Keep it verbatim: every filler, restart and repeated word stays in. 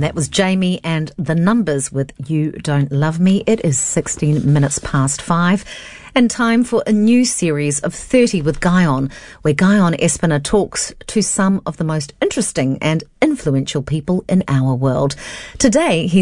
And that was Jamie and the Numbers with You Don't Love Me. It is sixteen minutes past five. And time for a new series of thirty with Guyon, where Guyon Espiner talks to some of the most interesting and influential people in our world. Today, he's